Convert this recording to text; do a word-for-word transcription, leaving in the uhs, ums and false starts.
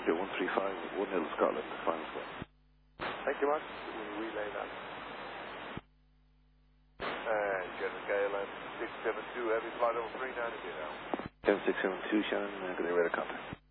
Oscar one three five, one nil Scotland, final score. Thank you, Mark. We'll relay that. And General Gale and six seven two, heavy flight over three ninety now. seven six seven two, Shannon, uh, good day, radar contact.